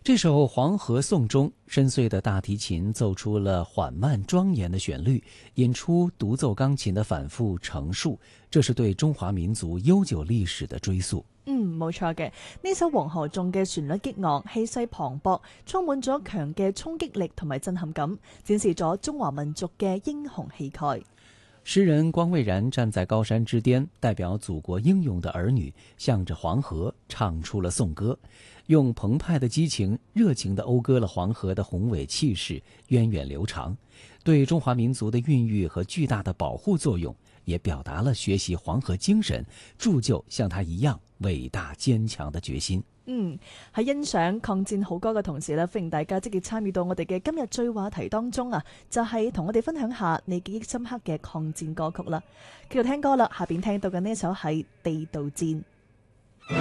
这首《黄河颂》中，深邃的大提琴奏出了缓慢庄严的旋律，引出独奏鋼琴的反覆陳述，這是對中華民族悠久歷史的追溯。 冇錯嘅。呢首《黃河頌》嘅旋律激昂，氣勢磅礴，充滿咗強嘅衝擊力同埋震撼感，展示咗中華民族嘅英雄氣概。 詩人光蔚然站在高山之巔，代表祖國英勇的兒女，向着黃河唱出了頌歌，用澎湃的激情、熱情地謳歌了黃河的宏偉氣勢，源遠流長，對中華民族的孕育和巨大的保護作用，也表達了學習黃河精神、鑄就像他一樣偉大堅強的決心。 喺欣賞抗戰好歌嘅同時咧，歡迎大家積極參與到我哋嘅今日最話題當中啊，就係同我哋分享下你記憶深刻嘅抗戰歌曲啦。繼續聽歌啦，下邊聽到嘅呢首係《地道戰》。